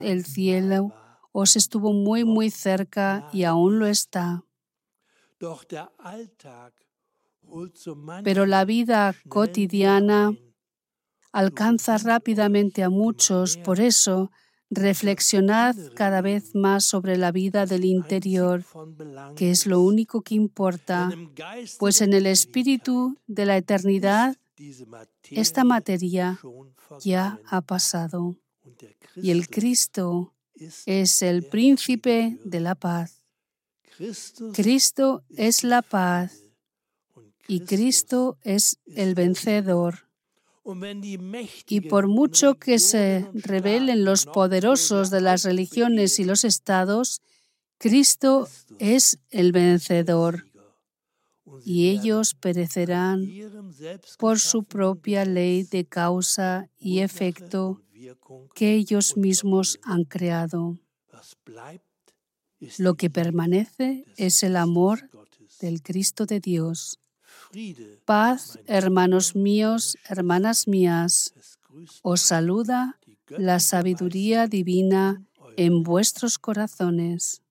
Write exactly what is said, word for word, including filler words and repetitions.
el cielo os estuvo muy, muy cerca y aún lo está. Pero la vida cotidiana alcanza rápidamente a muchos, por eso reflexionad cada vez más sobre la vida del interior, que es lo único que importa, pues en el espíritu de la eternidad esta materia ya ha pasado y el Cristo es el príncipe de la paz. Cristo es la paz y Cristo es el vencedor. Y por mucho que se rebelen los poderosos de las religiones y los estados, Cristo es el vencedor y ellos perecerán por su propia ley de causa y efecto que ellos mismos han creado. Lo que permanece es el amor del Cristo de Dios. Paz, hermanos míos, hermanas mías, os saluda la sabiduría divina en vuestros corazones.